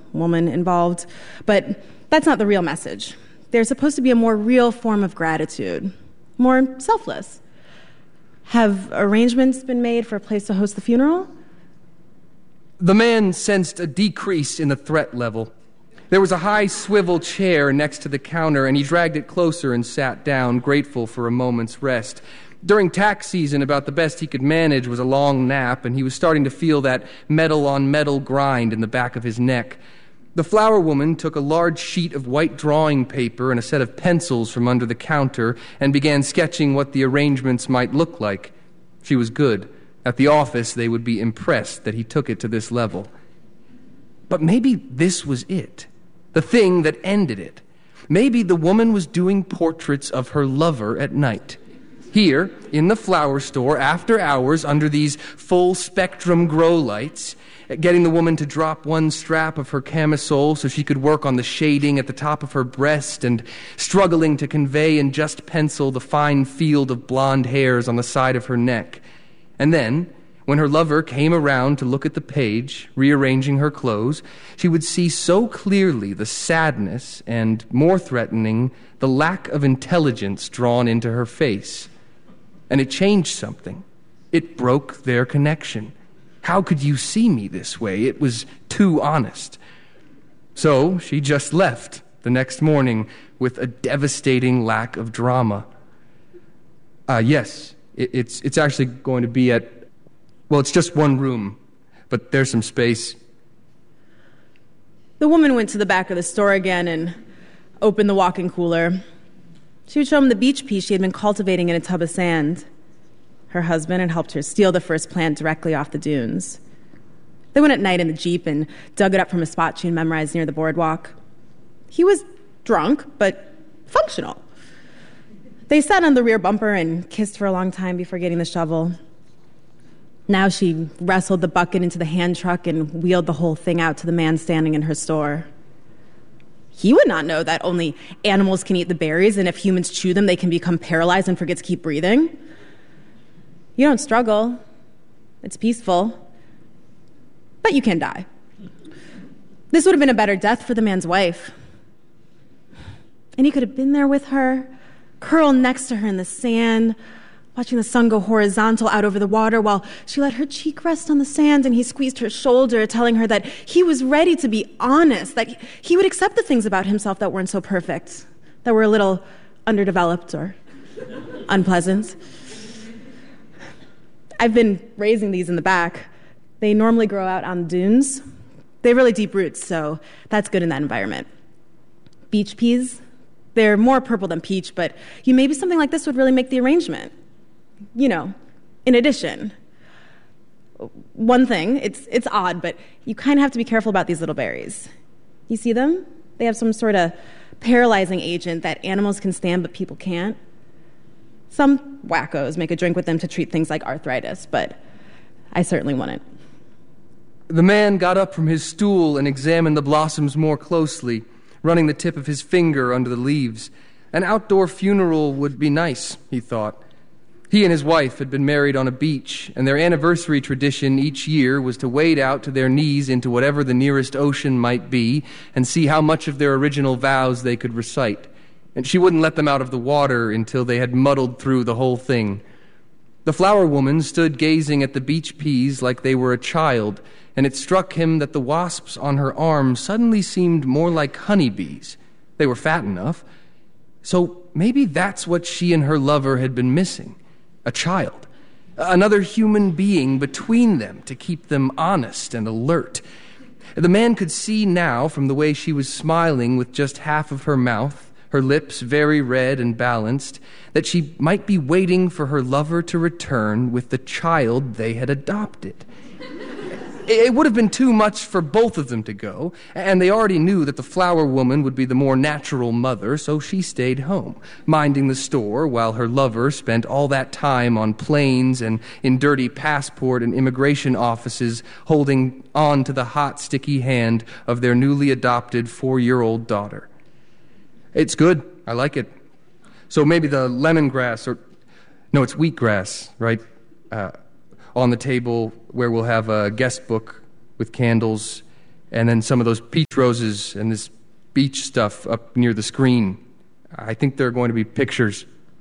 woman involved. But that's not the real message. There's supposed to be a more real form of gratitude, more selfless. Have arrangements been made for a place to host the funeral? The man sensed a decrease in the threat level. There was a high swivel chair next to the counter, and he dragged it closer and sat down, grateful for a moment's rest. During tax season, about the best he could manage was a long nap, and he was starting to feel that metal-on-metal grind in the back of his neck. The flower woman took a large sheet of white drawing paper and a set of pencils from under the counter and began sketching what the arrangements might look like. She was good. At the office, they would be impressed that he took it to this level. But maybe this was it. The thing that ended it. Maybe the woman was doing portraits of her lover at night. Here, in the flower store, after hours, under these full-spectrum grow lights, getting the woman to drop one strap of her camisole so she could work on the shading at the top of her breast and struggling to convey in just pencil the fine field of blonde hairs on the side of her neck. And then, when her lover came around to look at the page, rearranging her clothes, she would see so clearly the sadness and, more threatening, the lack of intelligence drawn into her face. And it changed something. It broke their connection. How could you see me this way? It was too honest. So she just left the next morning with a devastating lack of drama. Yes, it's actually going to be at... Well, it's just one room, but there's some space. The woman went to the back of the store again and opened the walk-in cooler. She would show him the beach pea she had been cultivating in a tub of sand. Her husband had helped her steal the first plant directly off the dunes. They went at night in the Jeep and dug it up from a spot she had memorized near the boardwalk. He was drunk, but functional. They sat on the rear bumper and kissed for a long time before getting the shovel. Now she wrestled the bucket into the hand truck and wheeled the whole thing out to the man standing in her store. He would not know that only animals can eat the berries, and if humans chew them, they can become paralyzed and forget to keep breathing. You don't struggle. It's peaceful. But you can die. This would have been a better death for the man's wife. And he could have been there with her, curled next to her in the sand, watching the sun go horizontal out over the water while she let her cheek rest on the sand and he squeezed her shoulder, telling her that he was ready to be honest, that he would accept the things about himself that weren't so perfect, that were a little underdeveloped or unpleasant. I've been raising these in the back. They normally grow out on dunes. They have really deep roots, so that's good in that environment. Beach peas, they're more purple than peach, but maybe something like this would really make the arrangement. You know, in addition. One thing, it's odd, but you kind of have to be careful about these little berries. You see them? They have some sort of paralyzing agent that animals can stand but people can't. Some wackos make a drink with them to treat things like arthritis, but I certainly wouldn't. The man got up from his stool and examined the blossoms more closely, running the tip of his finger under the leaves. An outdoor funeral would be nice, he thought. He and his wife had been married on a beach, and their anniversary tradition each year was to wade out to their knees into whatever the nearest ocean might be and see how much of their original vows they could recite. And she wouldn't let them out of the water until they had muddled through the whole thing. The flower woman stood gazing at the beach peas like they were a child, and it struck him that the wasps on her arm suddenly seemed more like honeybees. They were fat enough. So maybe that's what she and her lover had been missing. A child. Another human being between them to keep them honest and alert. The man could see now from the way she was smiling with just half of her mouth, her lips very red and balanced, that she might be waiting for her lover to return with the child they had adopted. It would have been too much for both of them to go, and they already knew that the flower woman would be the more natural mother, so she stayed home, minding the store while her lover spent all that time on planes and in dirty passport and immigration offices holding on to the hot, sticky hand of their newly adopted 4-year-old daughter. It's good. I like it. So maybe the lemongrass it's wheatgrass, right? On the table where we'll have a guest book with candles And then some of those peach roses and this beach stuff up near the screen. I think there are going to be pictures.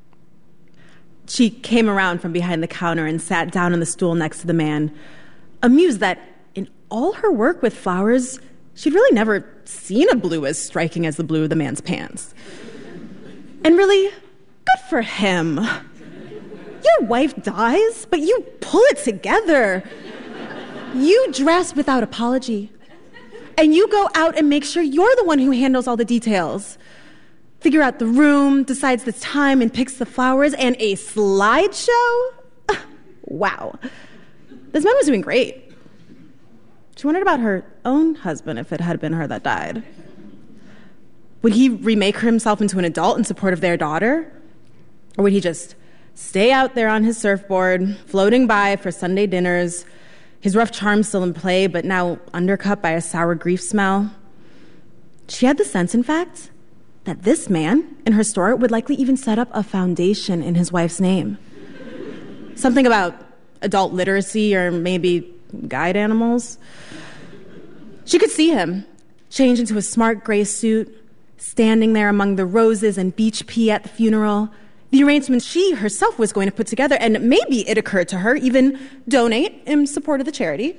She came around from behind the counter and sat down on the stool next to the man, amused that in all her work with flowers, she'd really never seen a blue as striking as the blue of the man's pants. And really, good for him. Your wife dies, but you pull it together. You dress without apology. And you go out and make sure you're the one who handles all the details. Figure out the room, decides the time, and picks the flowers, and a slideshow? Wow. This man was doing great. She wondered about her own husband if it had been her that died. Would he remake himself into an adult in support of their daughter? Or would he just stay out there on his surfboard, floating by for Sunday dinners, his rough charm still in play, but now undercut by a sour grief smell? She had the sense, in fact, that this man in her store would likely even set up a foundation in his wife's name. Something about adult literacy or maybe guide animals. She could see him change into a smart gray suit, standing there among the roses and beach pea at the funeral, the arrangements she herself was going to put together, and maybe it occurred to her even donate in support of the charity.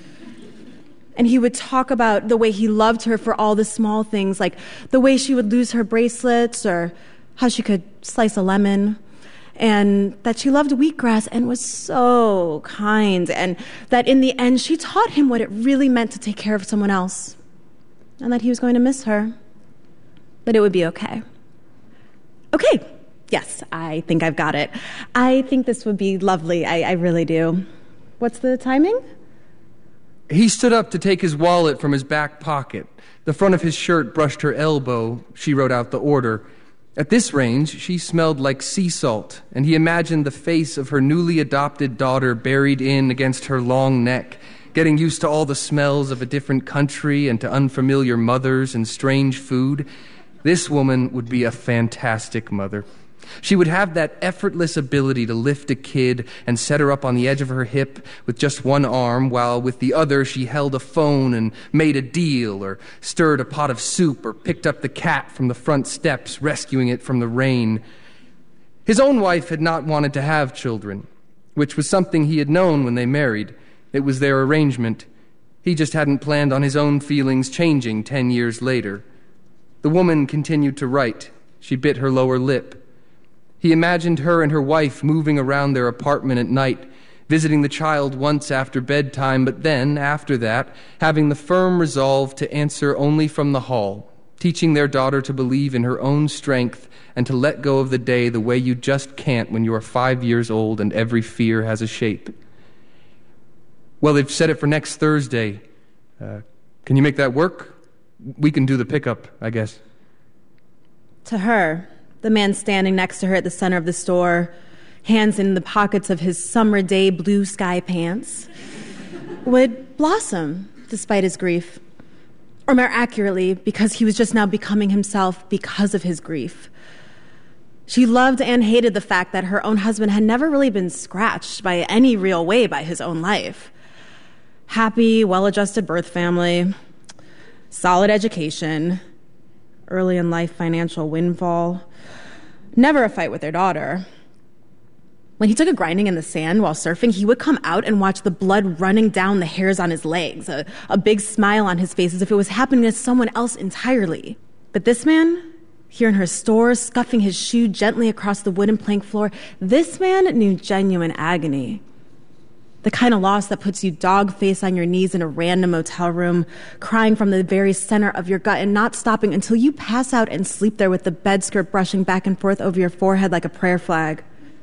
And he would talk about the way he loved her for all the small things, like the way she would lose her bracelets or how she could slice a lemon, and that she loved wheatgrass and was so kind, and that in the end she taught him what it really meant to take care of someone else, and that he was going to miss her, but it would be okay. Okay, yes, I think I've got it. I think this would be lovely. I really do. What's the timing? He stood up to take his wallet from his back pocket. The front of his shirt brushed her elbow. She wrote out the order. At this range, she smelled like sea salt, and he imagined the face of her newly adopted daughter buried in against her long neck, getting used to all the smells of a different country and to unfamiliar mothers and strange food. This woman would be a fantastic mother. She would have that effortless ability to lift a kid and set her up on the edge of her hip with just one arm, while with the other she held a phone and made a deal, or stirred a pot of soup, or picked up the cat from the front steps, rescuing it from the rain. His own wife had not wanted to have children, which was something he had known when they married. It was their arrangement. He just hadn't planned on his own feelings changing 10 years later. The woman continued to write. She bit her lower lip. He imagined her and her wife moving around their apartment at night, visiting the child once after bedtime, but then, after that, having the firm resolve to answer only from the hall, teaching their daughter to believe in her own strength and to let go of the day the way you just can't when you are 5 years old and every fear has a shape. Well, they've set it for next Thursday. Can you make that work? We can do the pickup, I guess. To her, the man standing next to her at the center of the store, hands in the pockets of his summer day blue sky pants, would blossom despite his grief. Or more accurately, because he was just now becoming himself because of his grief. She loved and hated the fact that her own husband had never really been scratched by any real way by his own life. Happy, well-adjusted birth family, solid education, early in life financial windfall, never a fight with their daughter. When he took a grinding in the sand while surfing, he would come out and watch the blood running down the hairs on his legs, a big smile on his face as if it was happening to someone else entirely. But this man, here in her store, scuffing his shoe gently across the wooden plank floor, this man knew genuine agony. The kind of loss that puts you dog face on your knees in a random motel room, crying from the very center of your gut and not stopping until you pass out and sleep there with the bed skirt brushing back and forth over your forehead like a prayer flag.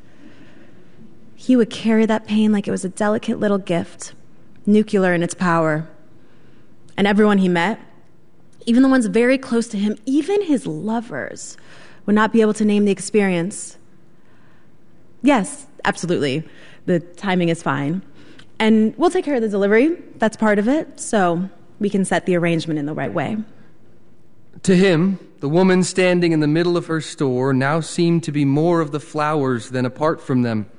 He would carry that pain like it was a delicate little gift, nuclear in its power. And everyone he met, even the ones very close to him, even his lovers, would not be able to name the experience. Yes, absolutely. The timing is fine. And we'll take care of the delivery. That's part of it. So we can set the arrangement in the right way. To him, the woman standing in the middle of her store now seemed to be more of the flowers than apart from them.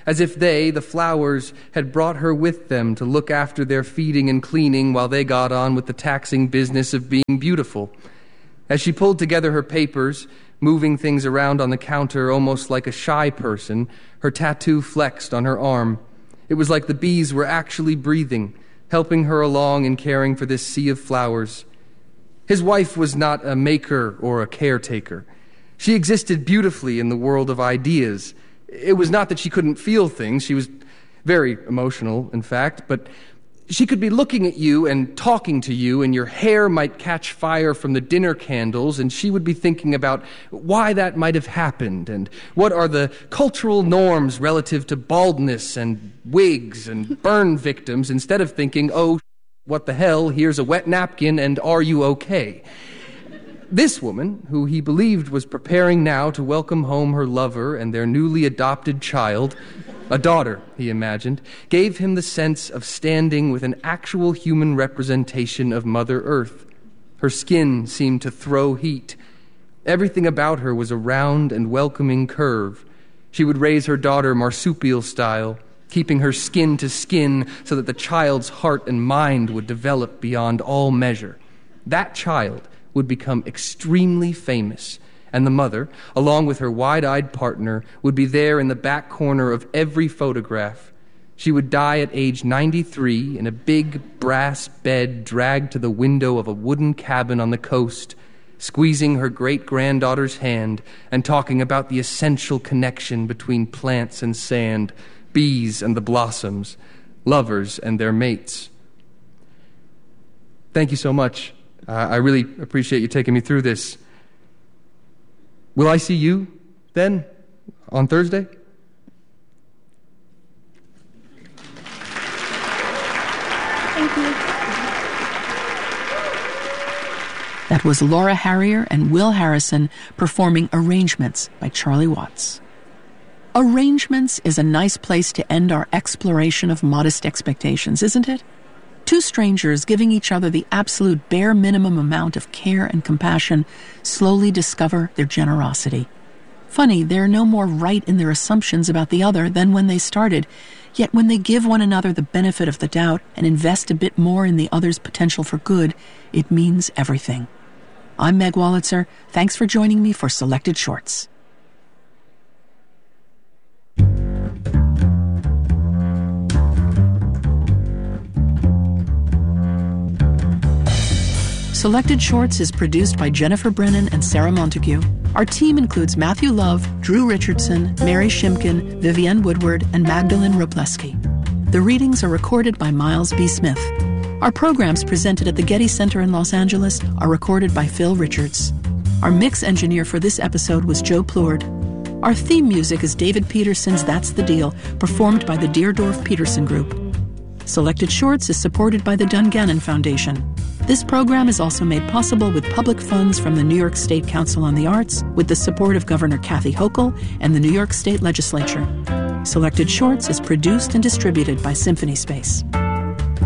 as if they, the flowers, had brought her with them to look after their feeding and cleaning while they got on with the taxing business of being beautiful. As she pulled together her papers, moving things around on the counter almost like a shy person, her tattoo flexed on her arm. It was like the bees were actually breathing, helping her along and caring for this sea of flowers. His wife was not a maker or a caretaker. She existed beautifully in the world of ideas. It was not that she couldn't feel things. She was very emotional, in fact, but she could be looking at you and talking to you, and your hair might catch fire from the dinner candles, and she would be thinking about why that might have happened, and what are the cultural norms relative to baldness and wigs and burn victims, instead of thinking, oh, what the hell, here's a wet napkin, and are you okay? This woman, who he believed was preparing now to welcome home her lover and their newly adopted child, a daughter, he imagined, gave him the sense of standing with an actual human representation of Mother Earth. Her skin seemed to throw heat. Everything about her was a round and welcoming curve. She would raise her daughter marsupial style, keeping her skin to skin so that the child's heart and mind would develop beyond all measure. That child would become extremely famous, and the mother, along with her wide-eyed partner, would be there in the back corner of every photograph. She would die at age 93 in a big brass bed dragged to the window of a wooden cabin on the coast, squeezing her great-granddaughter's hand and talking about the essential connection between plants and sand, bees and the blossoms, lovers and their mates. Thank you so much. I really appreciate you taking me through this. Will I see you then on Thursday? Thank you. That was Laura Harrier and Will Harrison performing Arrangements by Charlie Watts. Arrangements is a nice place to end our exploration of modest expectations, isn't it? Two strangers giving each other the absolute bare minimum amount of care and compassion slowly discover their generosity. Funny, they're no more right in their assumptions about the other than when they started, yet when they give one another the benefit of the doubt and invest a bit more in the other's potential for good, it means everything. I'm Meg Wolitzer. Thanks for joining me for Selected Shorts. Selected Shorts is produced by Jennifer Brennan and Sarah Montague. Our team includes Matthew Love, Drew Richardson, Mary Shimkin, Vivienne Woodward, and Magdalene Robleski. The readings are recorded by Miles B. Smith. Our programs presented at the Getty Center in Los Angeles are recorded by Phil Richards. Our mix engineer for this episode was Joe Plourde. Our theme music is David Peterson's That's the Deal, performed by the Deerdorf Peterson Group. Selected Shorts is supported by the Dungannon Foundation. This program is also made possible with public funds from the New York State Council on the Arts, with the support of Governor Kathy Hochul and the New York State Legislature. Selected Shorts is produced and distributed by Symphony Space.